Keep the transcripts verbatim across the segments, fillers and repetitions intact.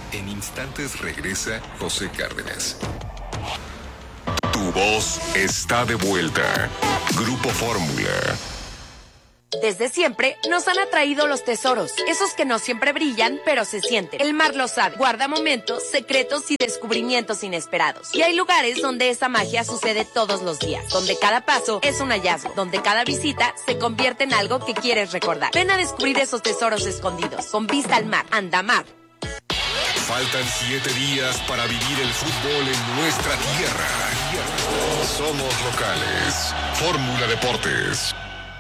En instantes regresa José Cárdenas. Tu voz está de vuelta. Grupo Fórmula. Desde siempre nos han atraído los tesoros, esos que no siempre brillan, pero se sienten. El mar lo sabe, guarda momentos, secretos y descubrimientos inesperados. Y hay lugares donde esa magia sucede todos los días, donde cada paso es un hallazgo, donde cada visita se convierte en algo que quieres recordar. Ven a descubrir esos tesoros escondidos, con vista al mar, Andamar. Faltan siete días para vivir el fútbol en nuestra tierra. Somos locales. Fórmula Deportes.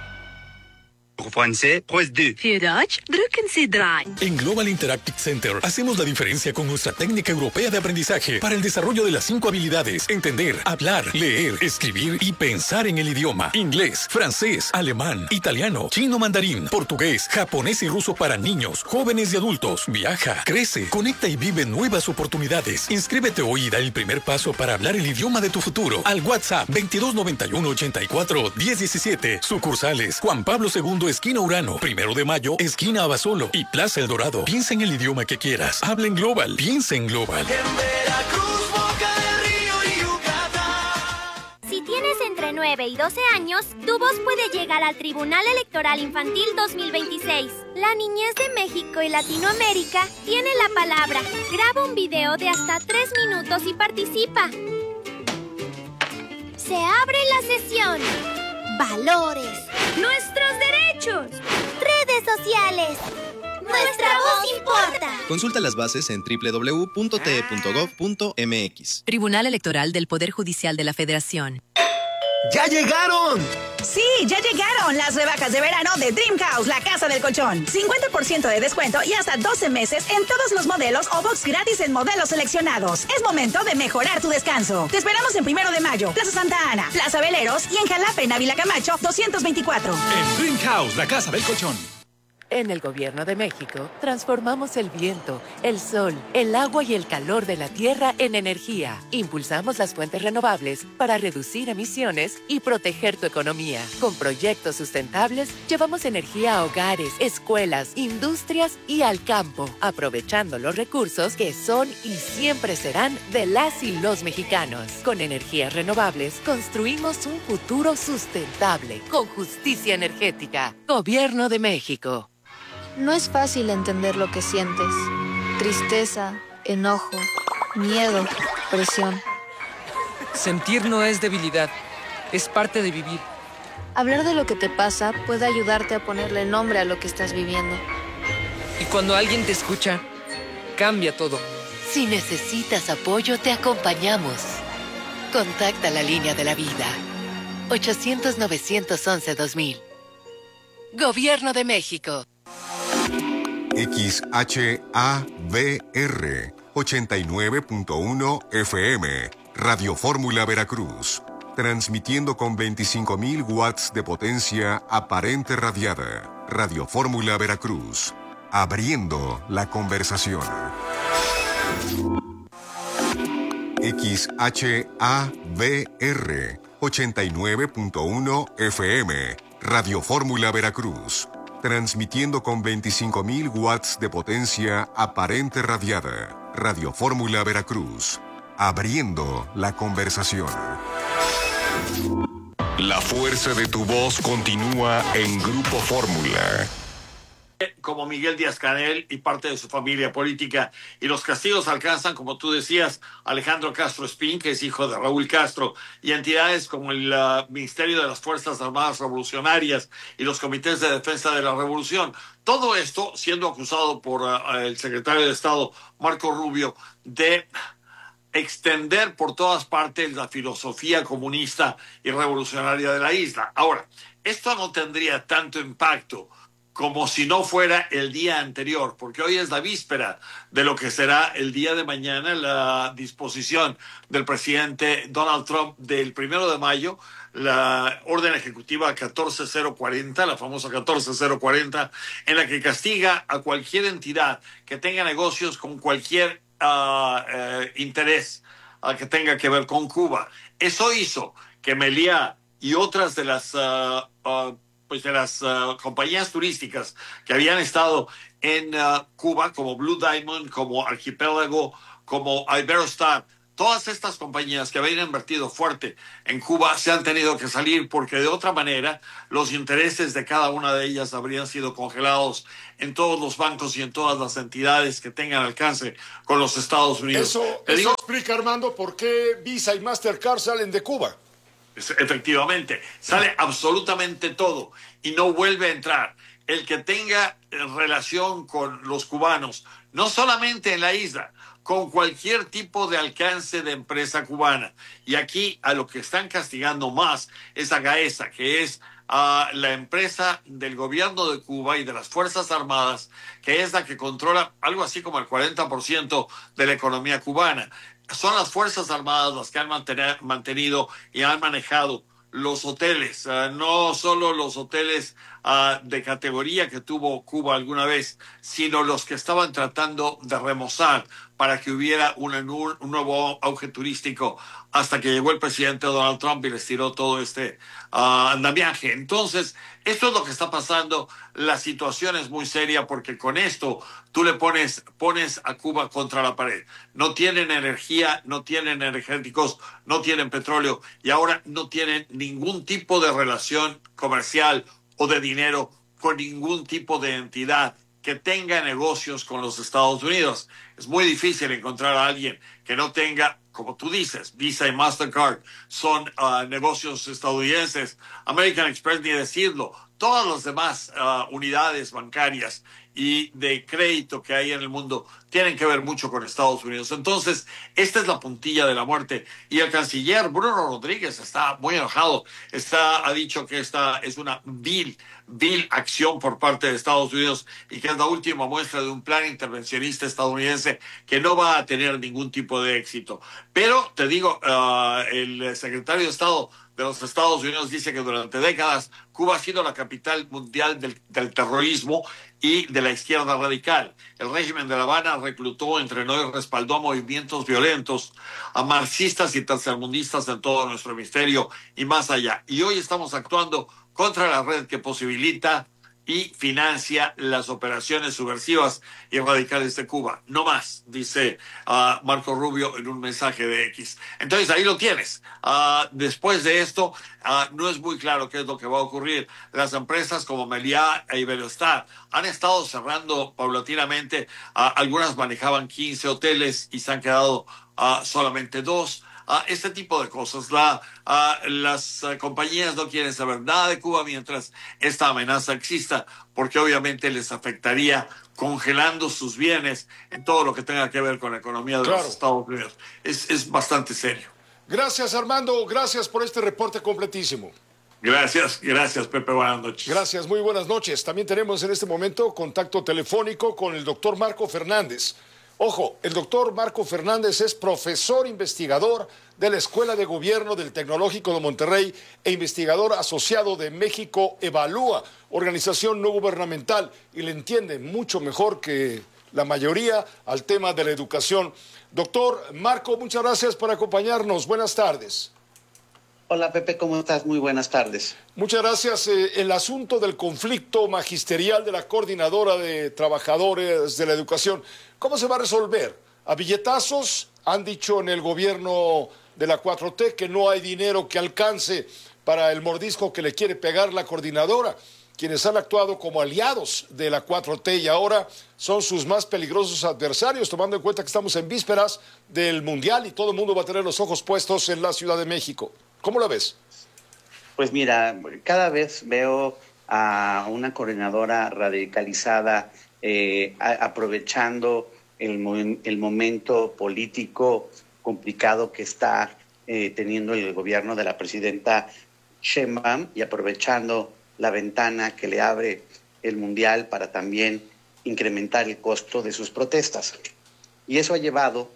En Global Interactive Center hacemos la diferencia con nuestra técnica europea de aprendizaje para el desarrollo de las cinco habilidades: entender, hablar, leer, escribir y pensar en el idioma. Inglés, francés, alemán, italiano, chino mandarín, portugués, japonés y ruso para niños, jóvenes y adultos. Viaja, crece, conecta y vive nuevas oportunidades. Inscríbete hoy y da el primer paso para hablar el idioma de tu futuro. Al WhatsApp veintidós noventa y uno ochenta y cuatro diez diecisiete. Sucursales Juan Pablo segundo esquina Urano, Primero de Mayo, esquina Abasolo y Plaza El Dorado. Piensa en el idioma que quieras. Habla en Global. Piensa en Global. En Veracruz, Boca del Río y Yucatán. Si tienes entre nueve y doce años, tu voz puede llegar al Tribunal Electoral Infantil dos mil veintiséis. La niñez de México y Latinoamérica tiene la palabra. Graba un video de hasta tres minutos y participa. Se abre la sesión. Valores. Nuestros derechos. Redes sociales. Nuestra voz importa. Consulta las bases en doble u doble u doble u punto t e punto gov punto m x. Tribunal Electoral del Poder Judicial de la Federación. ¡Ya llegaron! Sí, ya llegaron las rebajas de verano de Dream House, la casa del colchón. cincuenta por ciento de descuento y hasta doce meses en todos los modelos o box gratis en modelos seleccionados. Es momento de mejorar tu descanso. Te esperamos en Primero de Mayo, Plaza Santa Ana, Plaza Veleros y en Jalapa, en Ávila Camacho, doscientos veinticuatro. En Dream House, la casa del colchón. En el Gobierno de México, transformamos el viento, el sol, el agua y el calor de la tierra en energía. Impulsamos las fuentes renovables para reducir emisiones y proteger tu economía. Con proyectos sustentables, llevamos energía a hogares, escuelas, industrias y al campo, aprovechando los recursos que son y siempre serán de las y los mexicanos. Con energías renovables, construimos un futuro sustentable, con justicia energética. Gobierno de México. No es fácil entender lo que sientes. Tristeza, enojo, miedo, presión. Sentir no es debilidad, es parte de vivir. Hablar de lo que te pasa puede ayudarte a ponerle nombre a lo que estás viviendo. Y cuando alguien te escucha, cambia todo. Si necesitas apoyo, te acompañamos. Contacta la línea de la vida. ochocientos, novecientos once, dos mil. Gobierno de México. X H A V R ochenta y nueve punto uno F M, Radio Fórmula Veracruz, transmitiendo con veinticinco mil watts de potencia aparente radiada. Radio Fórmula Veracruz, abriendo la conversación. X H A V R ochenta y nueve punto uno F M, Radio Fórmula Veracruz, transmitiendo con veinticinco mil watts de potencia aparente radiada. Radio Fórmula Veracruz, abriendo la conversación. La fuerza de tu voz continúa en Grupo Fórmula. Como Miguel Díaz-Canel y parte de su familia política, y los castigos alcanzan, como tú decías, Alejandro Castro Espín, que es hijo de Raúl Castro, y entidades como el uh, Ministerio de las Fuerzas Armadas Revolucionarias y los comités de defensa de la revolución. Todo esto siendo acusado por uh, el secretario de Estado, Marco Rubio, de extender por todas partes la filosofía comunista y revolucionaria de la isla. Ahora, esto no tendría tanto impacto como si no fuera el día anterior, porque hoy es la víspera de lo que será el día de mañana, la disposición del presidente Donald Trump del primero de mayo, la orden ejecutiva catorce mil cuarenta, la famosa catorce mil cuarenta, en la que castiga a cualquier entidad que tenga negocios con cualquier uh, uh, interés uh, que tenga que ver con Cuba. Eso hizo que Meliá y otras de las uh, uh, pues de las uh, compañías turísticas que habían estado en uh, Cuba, como Blue Diamond, como Archipiélago, como Iberostar. Todas estas compañías que habían invertido fuerte en Cuba se han tenido que salir porque de otra manera los intereses de cada una de ellas habrían sido congelados en todos los bancos y en todas las entidades que tengan alcance con los Estados Unidos. Eso, eso digo, explica, Armando, por qué Visa y Mastercard salen de Cuba. Efectivamente, sale absolutamente todo y no vuelve a entrar. El que tenga relación con los cubanos, no solamente en la isla, con cualquier tipo de alcance de empresa cubana. Y aquí a lo que están castigando más es a Gaesa, que es uh, la empresa del gobierno de Cuba y de las Fuerzas Armadas, que es la que controla algo así como el cuarenta por ciento de la economía cubana. Son las Fuerzas Armadas las que han mantener, mantenido y han manejado los hoteles, uh, no solo los hoteles uh, de categoría que tuvo Cuba alguna vez, sino los que estaban tratando de remozar para que hubiera un, un nuevo auge turístico hasta que llegó el presidente Donald Trump y les tiró todo este uh, andamiaje. Entonces, esto es lo que está pasando. La situación es muy seria porque con esto tú le pones, pones a Cuba contra la pared. No tienen energía, no tienen energéticos, no tienen petróleo y ahora no tienen ningún tipo de relación comercial o de dinero con ningún tipo de entidad que tenga negocios con los Estados Unidos. Es muy difícil encontrar a alguien que no tenga, como tú dices, Visa y Mastercard son uh, negocios estadounidenses, American Express ni decirlo, todas las demás uh, unidades bancarias y de crédito que hay en el mundo tienen que ver mucho con Estados Unidos. Entonces, esta es la puntilla de la muerte. Y el canciller Bruno Rodríguez está muy enojado. Está, ha dicho que esta es una vil, vil acción por parte de Estados Unidos y que es la última muestra de un plan intervencionista estadounidense que no va a tener ningún tipo de éxito. Pero, te digo, uh, el secretario de Estado de los Estados Unidos dice que durante décadas Cuba ha sido la capital mundial del, del terrorismo y de la izquierda radical. El régimen de La Habana reclutó, entrenó y respaldó a movimientos violentos, a marxistas y tercermundistas en todo nuestro hemisferio y más allá. Y hoy estamos actuando contra la red que posibilita y financia las operaciones subversivas y radicales de Cuba. No más, dice uh, Marco Rubio en un mensaje de X. Entonces ahí lo tienes. Uh, después de esto, uh, no es muy claro qué es lo que va a ocurrir. Las empresas como Meliá e Iberostar han estado cerrando paulatinamente. Uh, algunas manejaban quince hoteles y se han quedado uh, solamente dos. Uh, este tipo de cosas. La, uh, las uh, compañías no quieren saber nada de Cuba mientras esta amenaza exista, porque obviamente les afectaría congelando sus bienes en todo lo que tenga que ver con la economía de claro. los Estados Unidos. Es, es bastante serio. Gracias, Armando. Gracias por este reporte completísimo. Gracias, gracias, Pepe. Buenas noches. Gracias, muy buenas noches. También tenemos en este momento contacto telefónico con el doctor Marco Fernández. Ojo, el doctor Marco Fernández es profesor investigador de la Escuela de Gobierno del Tecnológico de Monterrey e investigador asociado de México Evalúa, organización no gubernamental, y le entiende mucho mejor que la mayoría al tema de la educación. Doctor Marco, muchas gracias por acompañarnos. Buenas tardes. Hola Pepe, ¿cómo estás? Muy buenas tardes. Muchas gracias. Eh, el asunto del conflicto magisterial de la Coordinadora de Trabajadores de la Educación, ¿cómo se va a resolver? A billetazos, han dicho en el gobierno de la cuatro T que no hay dinero que alcance para el mordisco que le quiere pegar la coordinadora, quienes han actuado como aliados de la cuatro T y ahora son sus más peligrosos adversarios, tomando en cuenta que estamos en vísperas del Mundial y todo el mundo va a tener los ojos puestos en la Ciudad de México. ¿Cómo la ves? Pues mira, cada vez veo a una coordinadora radicalizada eh, a, aprovechando el, mo el momento político complicado que está eh, teniendo el gobierno de la presidenta Sheinbaum y aprovechando la ventana que le abre el Mundial para también incrementar el costo de sus protestas. Y eso ha llevado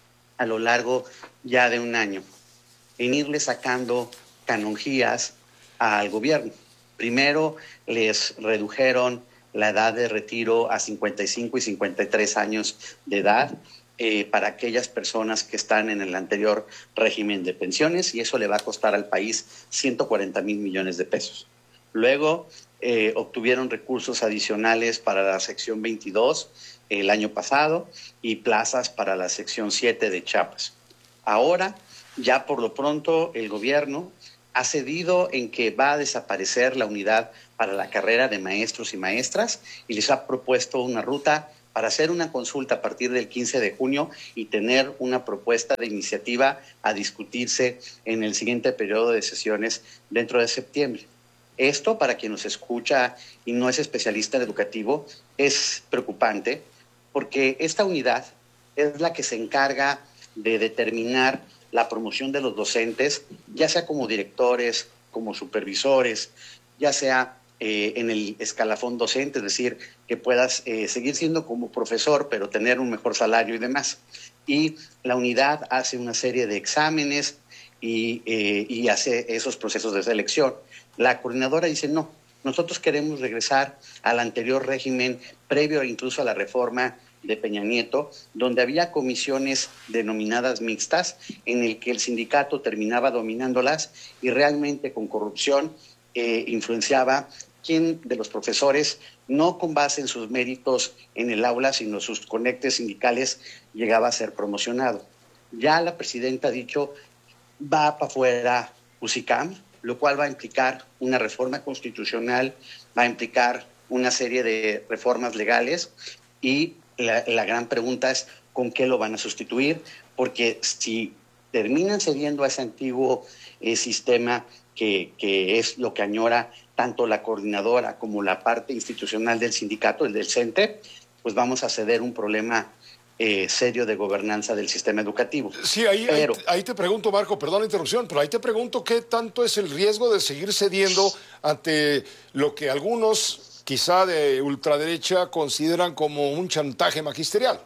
a lo largo ya de un año en irle sacando canonjías al gobierno. Primero les redujeron la edad de retiro a cincuenta y cinco y cincuenta y tres años de edad eh, para aquellas personas que están en el anterior régimen de pensiones, y eso le va a costar al país ciento cuarenta mil millones de pesos. Luego eh, obtuvieron recursos adicionales para la sección veintidós el año pasado y plazas para la sección siete de Chiapas. Ahora, ya por lo pronto, el gobierno ha cedido en que va a desaparecer la unidad para la carrera de maestros y maestras y les ha propuesto una ruta para hacer una consulta a partir del quince de junio y tener una propuesta de iniciativa a discutirse en el siguiente periodo de sesiones dentro de septiembre. Esto, para quien nos escucha y no es especialista en educativo, es preocupante porque esta unidad es la que se encarga de determinar la promoción de los docentes, ya sea como directores, como supervisores, ya sea eh, en el escalafón docente, es decir, que puedas eh, seguir siendo como profesor, pero tener un mejor salario y demás. Y la unidad hace una serie de exámenes y, eh, y hace esos procesos de selección. La coordinadora dice, no, nosotros queremos regresar al anterior régimen, previo incluso a la reforma de Peña Nieto, donde había comisiones denominadas mixtas, en el que el sindicato terminaba dominándolas y realmente con corrupción eh, influenciaba quién de los profesores, no con base en sus méritos en el aula, sino sus conectes sindicales, llegaba a ser promocionado. Ya la presidenta ha dicho, va para afuera UCICAM, lo cual va a implicar una reforma constitucional, va a implicar una serie de reformas legales y la, la gran pregunta es con qué lo van a sustituir, porque si terminan cediendo a ese antiguo eh, sistema que, que es lo que añora tanto la coordinadora como la parte institucional del sindicato, el del CENTE, pues vamos a ceder un problema eh, serio de gobernanza del sistema educativo. Sí, ahí, pero, ahí, ahí te pregunto, Marco, perdón la interrupción, pero ahí te pregunto qué tanto es el riesgo de seguir cediendo ante lo que algunos, quizá de ultraderecha, consideran como un chantaje magisterial.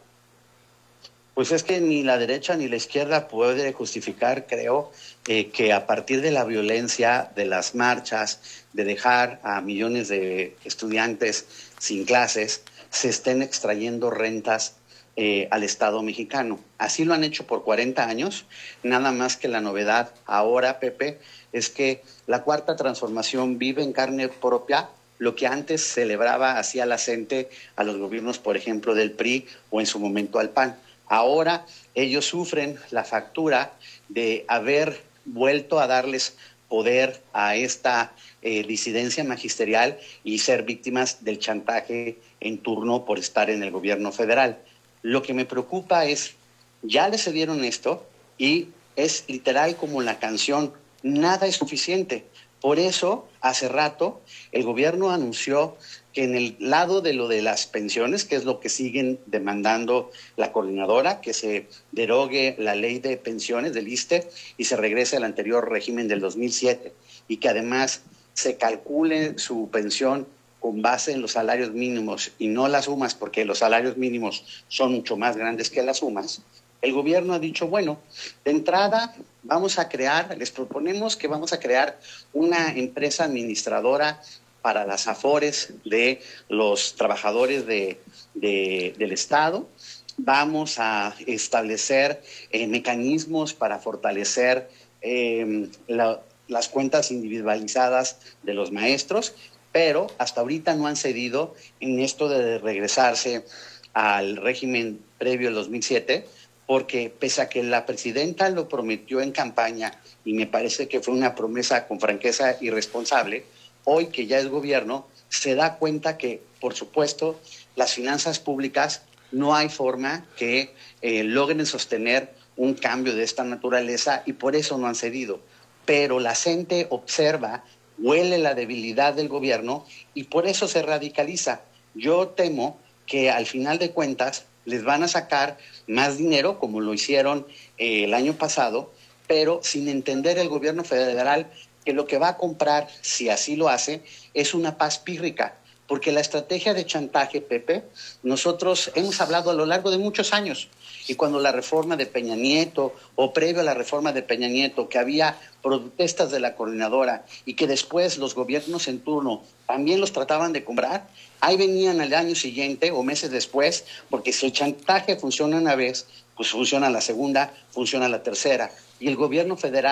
Pues es que ni la derecha ni la izquierda puede justificar, creo, eh, que a partir de la violencia, de las marchas, de dejar a millones de estudiantes sin clases, se estén extrayendo rentas eh, al Estado mexicano. Así lo han hecho por cuarenta años, nada más que la novedad ahora, Pepe, es que la Cuarta Transformación vive en carne propia lo que antes celebraba hacía la gente a los gobiernos, por ejemplo, del P R I o en su momento al P A N. Ahora ellos sufren la factura de haber vuelto a darles poder a esta eh, disidencia magisterial y ser víctimas del chantaje en turno por estar en el gobierno federal. Lo que me preocupa es, ya les cedieron esto y es literal como la canción, nada es suficiente. Por eso, hace rato, el gobierno anunció que en el lado de lo de las pensiones, que es lo que siguen demandando la coordinadora, que se derogue la ley de pensiones del ISSSTE y se regrese al anterior régimen del dos mil siete, y que además se calcule su pensión con base en los salarios mínimos y no las sumas, porque los salarios mínimos son mucho más grandes que las sumas. El gobierno ha dicho, bueno, de entrada vamos a crear, les proponemos que vamos a crear una empresa administradora para las afores de los trabajadores de, de, del Estado. Vamos a establecer eh, mecanismos para fortalecer eh, la, las cuentas individualizadas de los maestros, pero hasta ahorita no han cedido en esto de regresarse al régimen previo al dos mil siete, porque pese a que la presidenta lo prometió en campaña, y me parece que fue una promesa con franqueza irresponsable, hoy que ya es gobierno, se da cuenta que, por supuesto, las finanzas públicas no hay forma que eh, logren sostener un cambio de esta naturaleza y por eso no han cedido. Pero la gente observa, huele la debilidad del gobierno y por eso se radicaliza. Yo temo que al final de cuentas les van a sacar más dinero, como lo hicieron eh, el año pasado, pero sin entender el gobierno federal que lo que va a comprar, si así lo hace, es una paz pírrica. Porque la estrategia de chantaje, Pepe, nosotros hemos hablado a lo largo de muchos años. Y cuando la reforma de Peña Nieto, o previo a la reforma de Peña Nieto, que había protestas de la coordinadora y que después los gobiernos en turno también los trataban de comprar, ahí venían al año siguiente o meses después, porque si el chantaje funciona una vez, pues funciona la segunda, funciona la tercera. Y el gobierno federal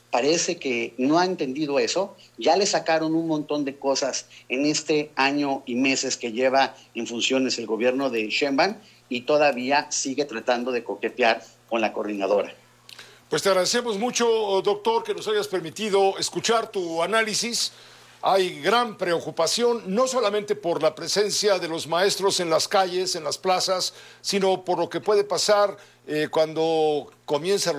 parece que no ha entendido eso. Ya le sacaron un montón de cosas en este año y meses que lleva en funciones el gobierno de Sheinbaum y todavía sigue tratando de coquetear con la coordinadora. Pues te agradecemos mucho, doctor, que nos hayas permitido escuchar tu análisis. Hay gran preocupación, no solamente por la presencia de los maestros en las calles, en las plazas, sino por lo que puede pasar eh, cuando comienza